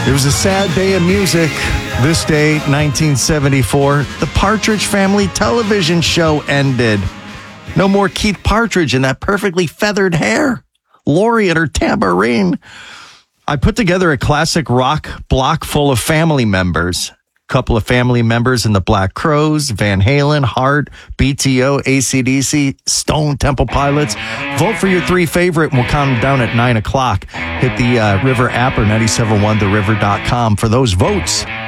It was a sad day in music. This day, 1974, the Partridge Family television show ended. No more Keith Partridge and that perfectly feathered hair. Lori and her tambourine. I put together a classic rock block full of family members. Couple of family members in the Black Crowes, Van Halen, Heart, BTO, AC/DC, Stone Temple Pilots. Vote for your three favorite and we'll count them down at 9 o'clock. Hit the River app or 971theriver.com for those votes.